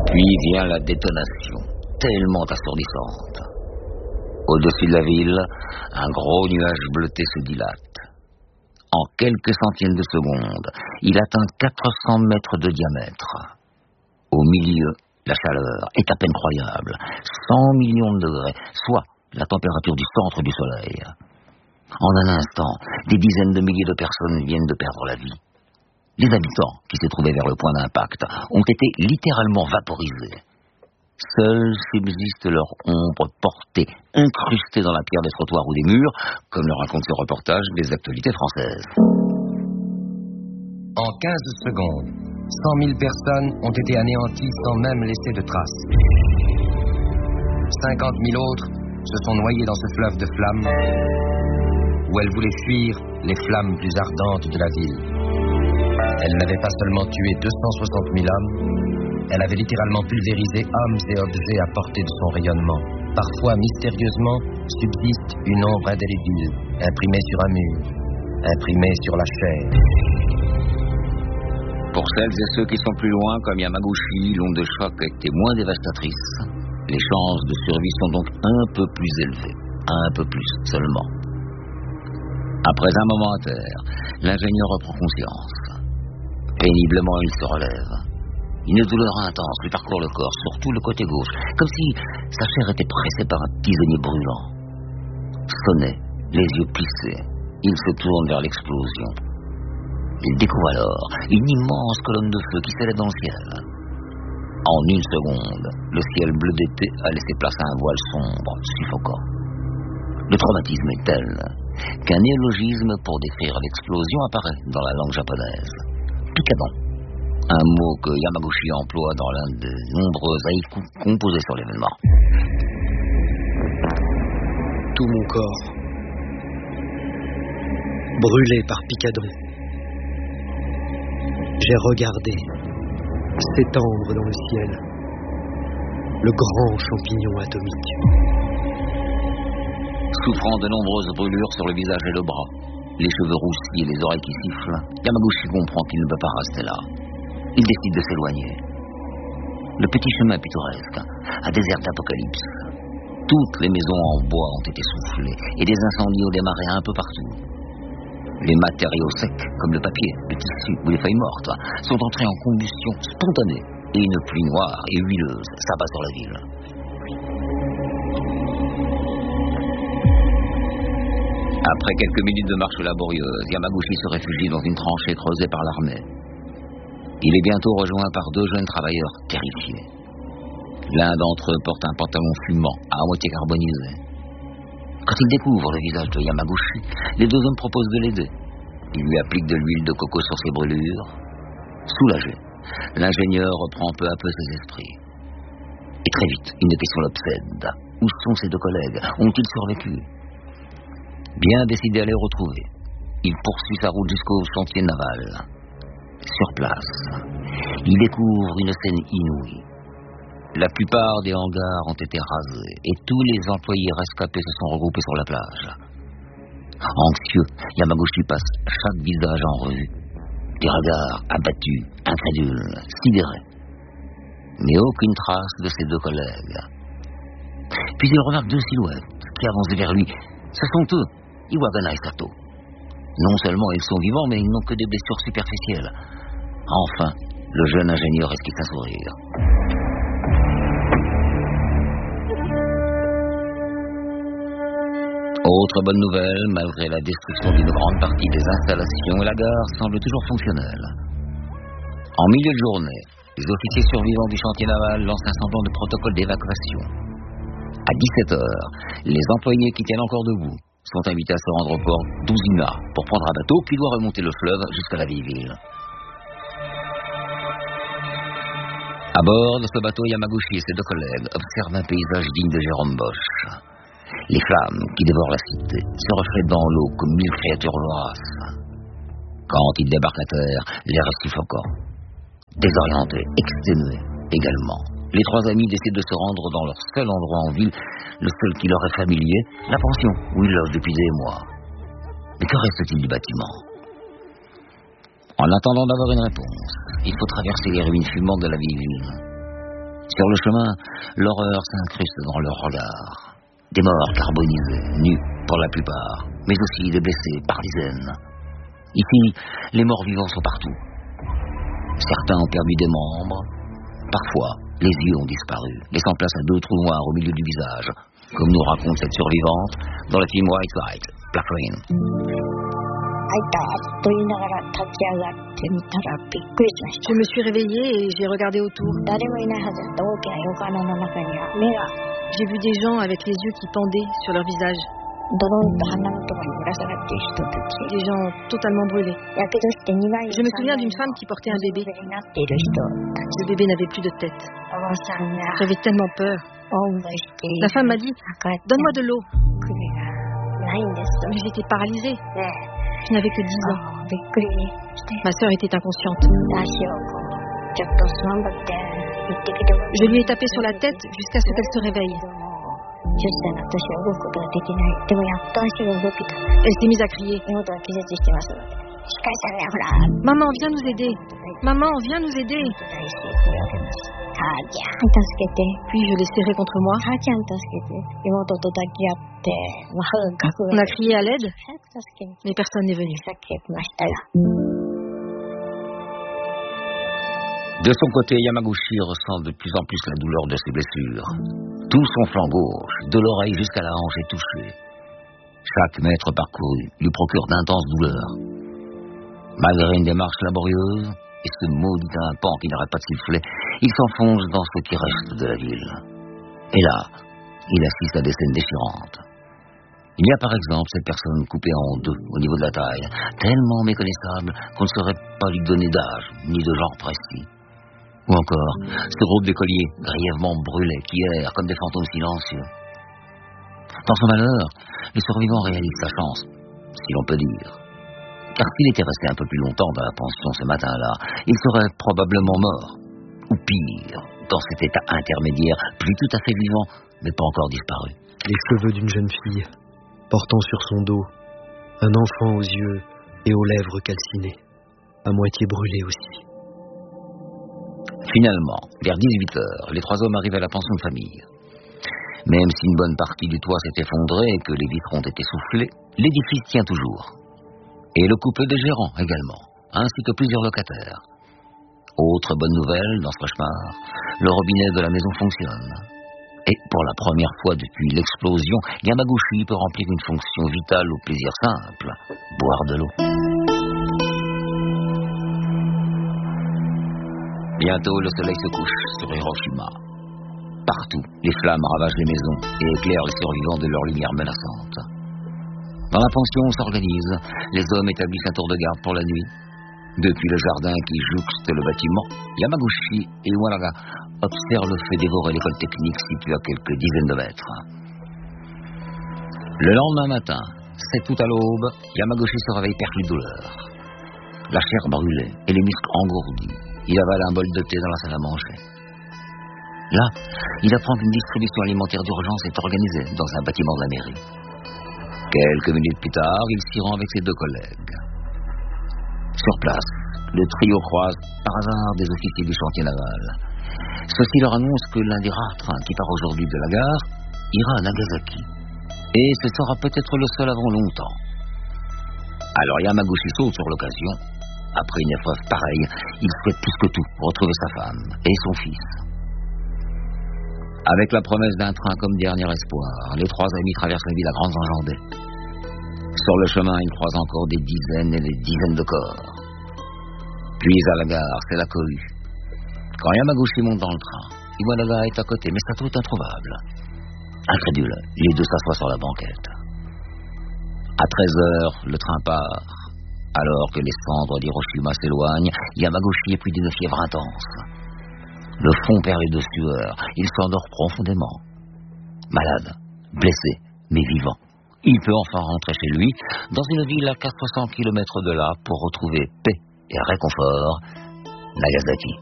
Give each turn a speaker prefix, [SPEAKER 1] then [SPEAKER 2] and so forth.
[SPEAKER 1] Puis vient la détonation, tellement assourdissante. Au-dessus de la ville, un gros nuage bleuté se dilate. En quelques centièmes de seconde, il atteint 400 mètres de diamètre. Au milieu, la chaleur est à peine croyable, 100 millions de degrés, soit la température du centre du Soleil. En un instant, des dizaines de milliers de personnes viennent de perdre la vie. Les habitants, qui se trouvaient vers le point d'impact, ont été littéralement vaporisés. Seules subsistent leurs ombres portées, incrustées dans la pierre des trottoirs ou des murs, comme le raconte ce reportage des actualités françaises.
[SPEAKER 2] En 15 secondes, 100 000 personnes ont été anéanties sans même laisser de traces. 50 000 autres se sont noyées dans ce fleuve de flammes où elles voulaient fuir les flammes plus ardentes de la ville. Elle n'avait pas seulement tué 260 000 hommes, elle avait littéralement pulvérisé hommes et objets à portée de son rayonnement. Parfois, mystérieusement, subsiste une ombre indélébile, imprimée sur un mur, imprimée sur la chair.
[SPEAKER 1] Pour celles et ceux qui sont plus loin, comme Yamaguchi, l'onde de choc a été moins dévastatrice. Les chances de survie sont donc un peu plus élevées. Un peu plus seulement. Après un moment à terre, l'ingénieur reprend conscience. Péniblement, il se relève. Une douleur intense lui parcourt le corps, surtout le côté gauche, comme si sa chair était pressée par un tisonnier brûlant. Sonné, les yeux plissés, il se tourne vers l'explosion. Il découvre alors une immense colonne de feu qui s'élève dans le ciel. En une seconde, le ciel bleu d'été a laissé place à un voile sombre, suffocant. Le traumatisme est tel qu'un néologisme pour décrire l'explosion apparaît dans la langue japonaise. Picadon, un mot que Yamaguchi emploie dans l'un des nombreux haïkus composés sur l'événement.
[SPEAKER 3] Tout mon corps, brûlé par Picadon, j'ai regardé s'étendre dans le ciel le grand champignon atomique.
[SPEAKER 1] Souffrant de nombreuses brûlures sur le visage et le bras, les cheveux roussis et les oreilles qui sifflent, Yamaguchi comprend qu'il ne peut pas rester là. Il décide de s'éloigner. Le petit chemin pittoresque a désert d'apocalypse. Toutes les maisons en bois ont été soufflées et des incendies ont démarré un peu partout. Les matériaux secs, comme le papier, le tissu ou les feuilles mortes, sont entrés en combustion spontanée et une pluie noire et huileuse s'abat sur la ville. Après quelques minutes de marche laborieuse, Yamaguchi se réfugie dans une tranchée creusée par l'armée. Il est bientôt rejoint par deux jeunes travailleurs terrifiés. L'un d'entre eux porte un pantalon fumant, à moitié carbonisé. Quand il découvre le visage de Yamaguchi, les deux hommes proposent de l'aider. Ils lui appliquent de l'huile de coco sur ses brûlures. Soulagé, l'ingénieur reprend peu à peu ses esprits. Et très vite, une question l'obsède. Où sont ses deux collègues? Ont-ils survécu? Bien décidé à les retrouver, il poursuit sa route jusqu'au chantier naval. Sur place, il découvre une scène inouïe. La plupart des hangars ont été rasés et tous les employés rescapés se sont regroupés sur la plage. Anxieux, Yamaguchi passe chaque visage en revue. Des regards abattus, incrédules, sidérés. Mais aucune trace de ses deux collègues. Puis il remarque deux silhouettes qui avancent vers lui. Ce sont eux, Iwagana et Sato. Non seulement ils sont vivants, mais ils n'ont que des blessures superficielles. Enfin, le jeune ingénieur esquisse un sourire. Autre bonne nouvelle, malgré la destruction d'une grande partie des installations, la gare semble toujours fonctionnelle. En milieu de journée, les officiers survivants du chantier naval lancent un semblant de protocole d'évacuation. À 17h, les employés qui tiennent encore debout sont invités à se rendre au port d'Uzina pour prendre un bateau qui doit remonter le fleuve jusqu'à la vieille ville. À bord de ce bateau, Yamaguchi et ses deux collègues observent un paysage digne de Jérôme Bosch. Les flammes qui dévorent la cité se reflètent dans l'eau comme mille créatures voraces. Quand ils débarquent à terre, l'air est suffocant. Désorientés, exténués également, les trois amis décident de se rendre dans leur seul endroit en ville, le seul qui leur est familier, la pension où ils logent depuis des mois. Mais que reste-t-il du bâtiment? En attendant d'avoir une réponse, il faut traverser les ruines fumantes de la vieille ville. Sur le chemin, l'horreur s'incruste dans leur regard. Des morts carbonisés, nus pour la plupart, mais aussi des blessés par dizaines. Ici, les morts vivants sont partout. Certains ont perdu des membres. Parfois, les yeux ont disparu, laissant place à 2 trous noirs au milieu du visage, comme nous raconte cette survivante dans le film White Light, Black Rain.
[SPEAKER 4] Je me suis réveillée et j'ai regardé autour. J'ai vu des gens avec les yeux qui pendaient sur leur visage. Des gens totalement brûlés. Je me souviens d'une femme qui portait un bébé. Le bébé n'avait plus de tête. J'avais tellement peur. La femme m'a dit « Donne-moi de l'eau ». Mais j'étais paralysée. Je n'avais que 10 ans. Ma sœur était inconsciente. Je lui ai tapé sur la tête jusqu'à ce qu'elle se réveille. Elle s'est mise à crier. Maman, viens nous aider. Maman, viens nous aider. Puis je l'ai serrée contre moi. On a crié à l'aide, mais personne n'est venu.
[SPEAKER 1] De son côté, Yamaguchi ressent de plus en plus la douleur de ses blessures. Tout son flanc gauche, de l'oreille jusqu'à la hanche, est touché. Chaque mètre parcouru lui procure d'intenses douleurs. Malgré une démarche laborieuse et ce maudit tympan qui n'arrête pas de siffler, il s'enfonce dans ce qui reste de la ville. Et là, il assiste à des scènes déchirantes. Il y a par exemple cette personne coupée en 2 au niveau de la taille, tellement méconnaissable qu'on ne saurait pas lui donner d'âge ni de genre précis. Ou encore, ce groupe d'écoliers grièvement brûlés qui errent comme des fantômes silencieux. Dans son malheur, le survivant réalise sa chance, si l'on peut dire. Car s'il était resté un peu plus longtemps dans la pension ce matin-là, il serait probablement mort. Ou pire, dans cet état intermédiaire, plus tout à fait vivant, mais pas encore disparu.
[SPEAKER 3] Les cheveux d'une jeune fille, portant sur son dos un enfant aux yeux et aux lèvres calcinées, à moitié brûlé aussi.
[SPEAKER 1] Finalement, vers 18h, les 3 hommes arrivent à la pension de famille. Même si une bonne partie du toit s'est effondrée et que les vitres ont été soufflées, l'édifice tient toujours. Et le couple des gérants également, ainsi que plusieurs locataires. Autre bonne nouvelle dans ce cauchemar, le robinet de la maison fonctionne. Et pour la première fois depuis l'explosion, Yamaguchi peut remplir une fonction vitale au plaisir simple, boire de l'eau. Bientôt, le soleil se couche sur Hiroshima. Partout, les flammes ravagent les maisons et éclairent les survivants de leur lumière menaçante. Dans la pension, on s'organise. Les hommes établissent un tour de garde pour la nuit. Depuis le jardin qui jouxte le bâtiment, Yamaguchi et Iwanaga observent le feu dévorer l'école technique située à quelques dizaines de mètres. Le lendemain matin, 7 août à l'aube, Yamaguchi se réveille perclus de douleur. La chair brûlée et les muscles engourdis. Il avale un bol de thé dans la salle à manger. Là, il apprend qu'une distribution alimentaire d'urgence est organisée dans un bâtiment de la mairie. Quelques minutes plus tard, il s'y rend avec ses 2 collègues. Sur place, le trio croise par hasard des officiers du chantier naval. Ceux-ci leur annoncent que l'un des rares trains qui part aujourd'hui de la gare ira à Nagasaki. Et ce sera peut-être le seul avant longtemps. Alors Yamaguchi saute sur l'occasion. Après une épreuve pareille, il souhaite plus que tout retrouver sa femme et son fils. Avec la promesse d'un train comme dernier espoir, les 3 amis traversent la ville à grandes enjambées. Sur le chemin, ils croisent encore des dizaines et des dizaines de corps. Puis à la gare, c'est la cohue. Quand Yamaguchi monte dans le train, Iwanaga est à côté, mais sa troupe est introuvable. Incrédule, les 2 s'assoient sur la banquette. À 13h, le train part. Alors que les cendres d'Hiroshima s'éloignent, Yamaguchi est pris d'une fièvre intense. Le front perlé de sueur, il s'endort profondément. Malade, blessé, mais vivant. Il peut enfin rentrer chez lui, dans une ville à 400 km de là, pour retrouver paix et réconfort, Nagasaki.